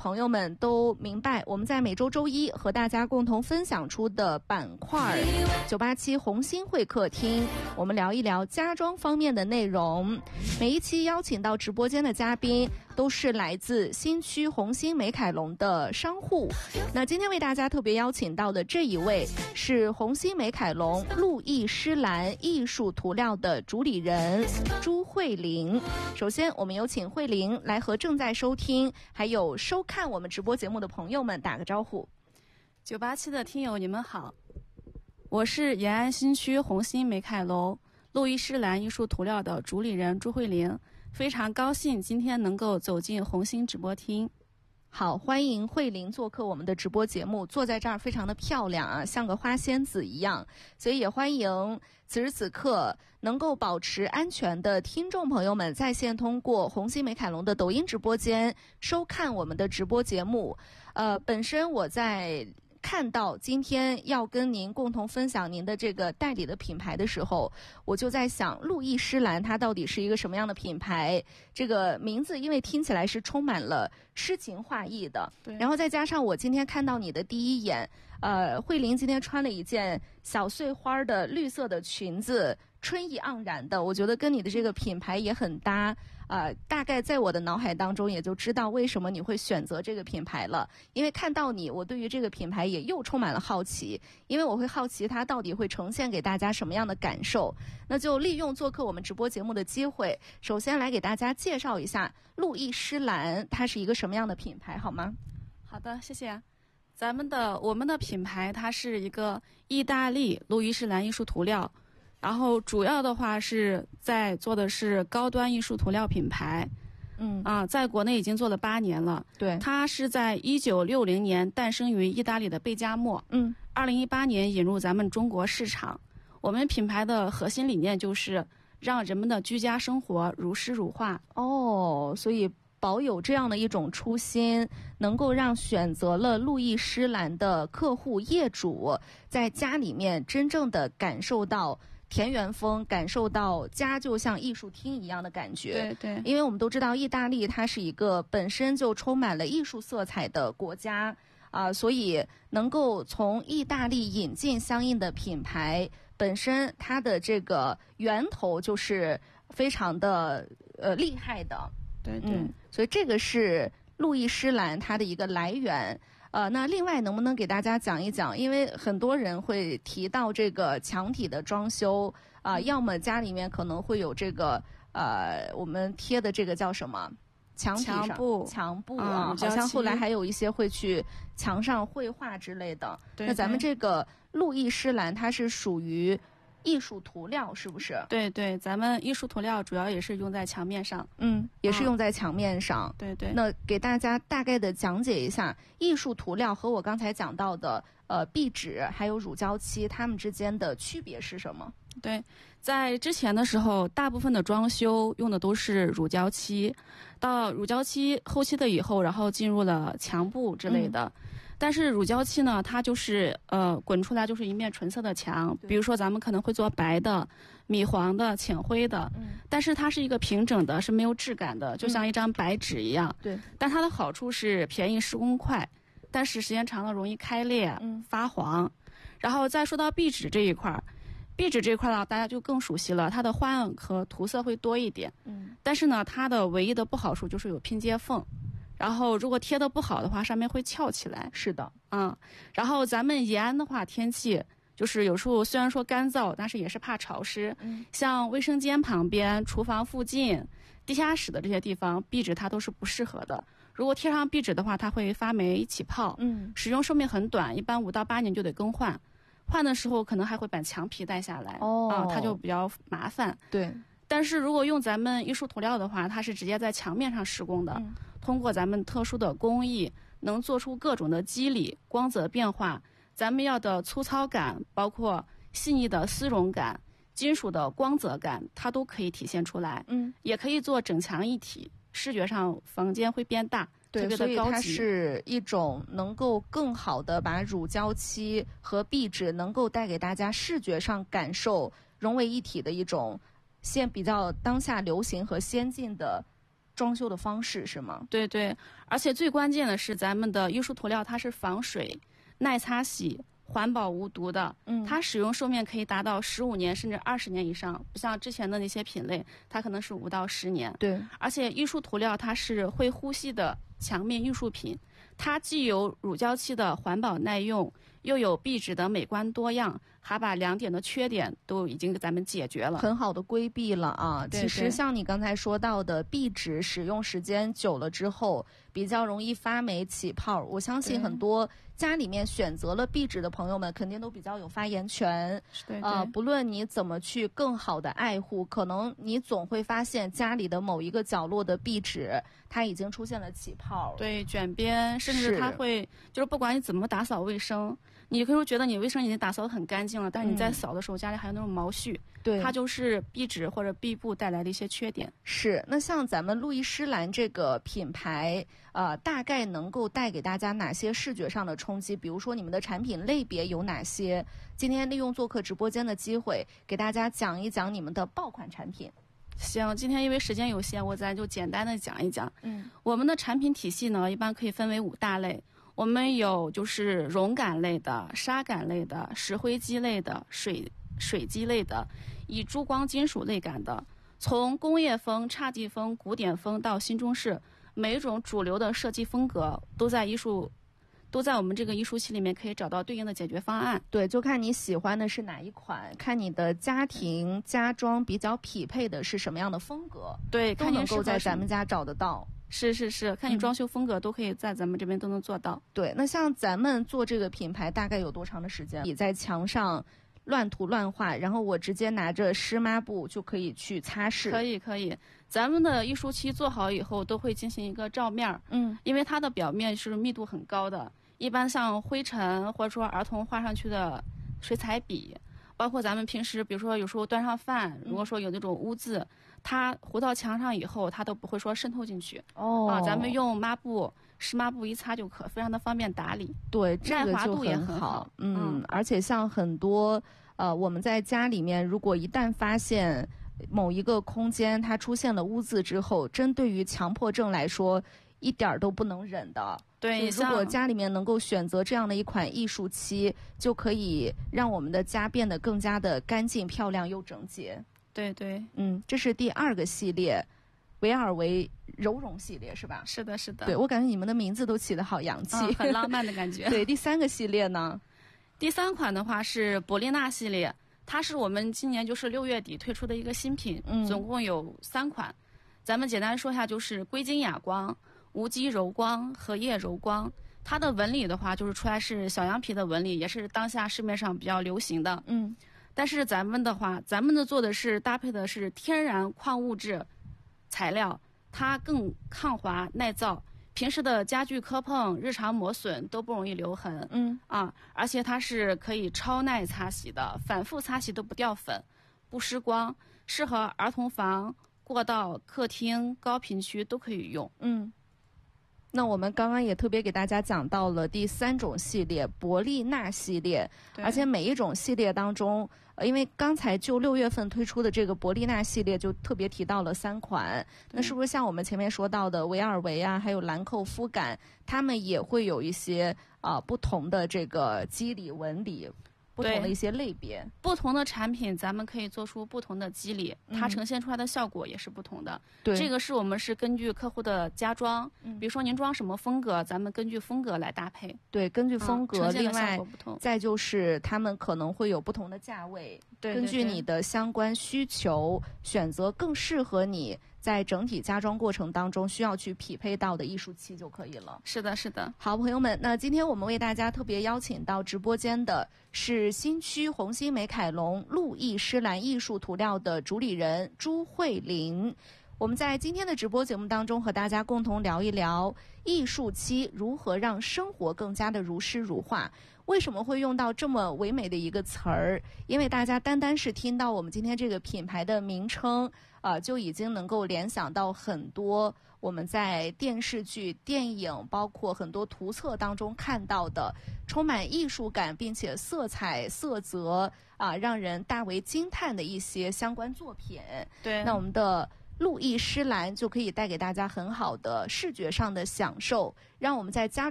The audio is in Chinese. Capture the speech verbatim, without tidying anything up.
朋友们都明白，我们在每周周一和大家共同分享出的板块九八七红星会客厅，我们聊一聊家装方面的内容。每一期邀请到直播间的嘉宾都是来自新区红星美凯龙的商户。那今天为大家特别邀请到的这一位是红星美凯龙路易诗兰艺术涂料的主理人朱慧玲。首先我们有请慧玲来和正在收听还有收看我们直播节目的朋友们打个招呼。 九八七的听友你们好，我是延安新区红星美凯龙路易诗兰艺术涂料的主理人朱慧玲，非常高兴今天能够走进红星直播厅。 好，欢迎慧玲做客我们的直播节目，坐在这儿非常的漂亮啊，像个花仙子一样，所以也欢迎此时此刻能够保持安全的听众朋友们在线通过红星美凯龙的抖音直播间收看我们的直播节目。呃，本身我在看到今天要跟您共同分享您的这个代理的品牌的时候，我就在想路易诗兰它到底是一个什么样的品牌。这个名字因为听起来是充满了诗情画意的，然后再加上我今天看到你的第一眼，呃，慧玲今天穿了一件小碎花的绿色的裙子，春意盎然的，我觉得跟你的这个品牌也很搭。呃，大概在我的脑海当中也就知道为什么你会选择这个品牌了，因为看到你，我对于这个品牌也又充满了好奇，因为我会好奇它到底会呈现给大家什么样的感受。那就利用做客我们直播节目的机会，首先来给大家介绍一下路易诗兰它是一个什么样的品牌好吗？ 好的，谢谢。咱们的我们的品牌它是一个意大利路易诗兰艺术涂料，然后主要的话是在做的是高端艺术涂料品牌。嗯啊，在国内已经做了八年了。对，它是在一九六零年诞生于意大利的贝加莫。嗯，二零一八年引入咱们中国市场。我们品牌的核心理念就是让人们的居家生活如诗如画。 哦，所以保有这样的一种初心，能够让选择了路易诗兰的客户业主在家里面真正的感受到田园风，感受到家就像艺术厅一样的感觉。对对，因为我们都知道意大利它是一个本身就充满了艺术色彩的国家啊、呃，所以能够从意大利引进相应的品牌，本身它的这个源头就是非常的呃厉害的。对对、嗯，所以这个是路易诗兰它的一个来源。呃，那另外能不能给大家讲一讲，因为很多人会提到这个墙体的装修啊、呃，要么家里面可能会有这个呃我们贴的这个叫什么墙体上墙布墙布啊、嗯，好像后来还有一些会去墙上绘画之类的。那咱们这个路易诗兰它是属于艺术涂料是不是？ 对对，咱们艺术涂料主要也是用在墙面上。 嗯，也是用在墙面上。 嗯、对对。 那给大家大概的讲解一下艺术涂料和我刚才讲到的呃壁纸还有乳胶漆它们之间的区别是什么？ 对，在之前的时候大部分的装修用的都是乳胶漆，到乳胶漆后期的以后，然后进入了墙布之类的。嗯，但是乳胶漆呢，它就是呃滚出来就是一面纯色的墙，比如说咱们可能会做白的、米黄的、浅灰的，嗯，但是它是一个平整的，是没有质感的，就像一张白纸一样。对，但它的好处是便宜、施工快，但是时间长了容易开裂、嗯、发黄。然后再说到壁纸这一块，壁纸这一块呢，大家就更熟悉了，它的花样和涂色会多一点，嗯，但是呢，它的唯一的不好处就是有拼接缝。然后如果贴的不好的话，上面会翘起来。是的，嗯。然后咱们延安的话，天气就是有时候虽然说干燥，但是也是怕潮湿。嗯。像卫生间旁边、厨房附近、地下室的这些地方，壁纸它都是不适合的。如果贴上壁纸的话，它会发霉起泡。嗯。使用寿命很短，一般五到八年就得更换。换的时候可能还会把墙皮带下来。哦。啊，它就比较麻烦。对。但是如果用咱们艺术涂料的话，它是直接在墙面上施工的，嗯，通过咱们特殊的工艺，能做出各种的肌理、光泽变化。咱们要的粗糙感，包括细腻的丝绒感、金属的光泽感，它都可以体现出来。嗯，也可以做整墙一体，视觉上房间会变大。对，所以它是一种能够更好的把乳胶漆和壁纸能够带给大家视觉上感受融为一体的一种现比较当下流行和先进的装修的方式是吗？ 对对，而且最关键的是咱们的艺术涂料它是防水、耐擦洗、环保无毒的， 嗯， 它使用寿命可以达到十五年甚至二十年以上，不像之前的那些品类，它可能是五到十年。 对， 而且艺术涂料它是会呼吸的墙面艺术品，它既有乳胶漆的环保耐用，又有壁纸的美观多样，还把两点的缺点都已经给咱们解决了， 很好的规避了啊。 对对其实像你刚才说到的，壁纸使用时间久了之后，比较容易发霉起泡。我相信很多家里面选择了壁纸的朋友们，肯定都比较有发言权。 对对呃，不论你怎么去更好的爱护，可能你总会发现家里的某一个角落的壁纸，它已经出现了起泡。 对，卷边，甚至是它会，就是不管你怎么打扫卫生，你可以觉得你卫生已经打扫得很干净了，但是你在扫的时候，家里还有那种毛絮， 对， 它就是壁纸或者壁布带来的一些缺点。 是，那像咱们路易诗兰这个品牌，呃，大概能够带给大家哪些视觉上的冲击？比如说你们的产品类别有哪些？今天利用做客直播间的机会，给大家讲一讲你们的爆款产品。 行，今天因为时间有限，我咱就简单的讲一讲。 嗯， 我们的产品体系呢，一般可以分为五大类。我们有就是熔感类的、砂感类的、石灰基类的、水水基类的，以珠光金属类感的。从工业风、侘寂风、古典风到新中式，每一种主流的设计风格都在艺术。都在我们这个艺术期里面可以找到对应的解决方案。 对，就看你喜欢的是哪一款，看你的家庭家装比较匹配的是什么样的风格， 对， 都能够在咱们家找得到。 是是是，看你装修风格、嗯、都可以在咱们这边都能做到。 对，那像咱们做这个品牌大概有多长的时间？你在墙上乱涂乱画，然后我直接拿着湿抹布就可以去擦拭。 可以可以，咱们的艺术漆做好以后都会进行一个照面， 嗯， 因为它的表面是密度很高的。一般像灰尘或者说儿童画上去的水彩笔，包括咱们平时比如说有时候端上饭，如果说有那种污渍，嗯、它糊到墙上以后，它都不会说渗透进去。 哦， 啊，咱们用抹布湿抹布一擦就可，非常的方便打理。 对，这个就很很好。 嗯， 嗯，而且像很多呃，我们在家里面，如果一旦发现某一个空间它出现了污渍之后，针对于强迫症来说，一点儿都不能忍的。 对， 如果家里面能够选择这样的一款艺术漆，就可以让我们的家变得更加的干净、漂亮又整洁。 对对， 嗯，这是第二个系列，维尔维柔绒系列是吧？ 是的，是的。 对，我感觉你们的名字都起得好洋气， 嗯、很浪漫的感觉。 对，第三个系列呢？ 第三款的话是博丽娜系列，它是我们今年就是六月底推出的一个新品， 嗯， 总共有三款。咱们简单说一下，就是硅晶哑光、无机柔光、荷叶柔光。它的纹理的话，就是出来是小羊皮的纹理，也是当下市面上比较流行的。 嗯， 但是咱们的话，咱们的做的是搭配的是天然矿物质材料，它更抗滑耐造，平时的家具磕碰、日常磨损都不容易留痕。 嗯啊，而且它是可以超耐擦洗的，反复擦洗都不掉粉，不失光，适合儿童房、过道、客厅、高频区都可以用。 嗯。那我们刚刚也特别给大家讲到了第三种系列博丽娜系列，而且每一种系列当中，呃，因为刚才就六月份推出的这个博丽娜系列就特别提到了三款，那是不是像我们前面说到的维尔维啊，还有兰蔻肤感，它们也会有一些啊、呃、不同的这个肌理纹理？不同的一些类别， 不同的产品，咱们可以做出不同的肌理，嗯、它呈现出来的效果也是不同的。 对， 这个是我们是根据客户的家装，嗯、比如说您装什么风格，咱们根据风格来搭配。 对，根据风格， 嗯、 另外再就是他们可能会有不同的价位， 对对对， 根据你的相关需求，选择更适合你在整体家装过程当中需要去匹配到的艺术漆就可以了。 是的，是的。 好，朋友们，那今天我们为大家特别邀请到直播间的是新区红星美凯龙路易诗兰艺术涂料的主理人朱慧玲。我们在今天的直播节目当中和大家共同聊一聊艺术漆如何让生活更加的如诗如画。为什么会用到这么唯美的一个词儿？因为大家单单是听到我们今天这个品牌的名称，呃，就已经能够联想到很多我们在电视剧、电影，包括很多图册当中看到的充满艺术感并且色彩色泽啊、呃，让人大为惊叹的一些相关作品。 对， 那我们的路易诗蓝就可以带给大家很好的视觉上的享受，让我们在家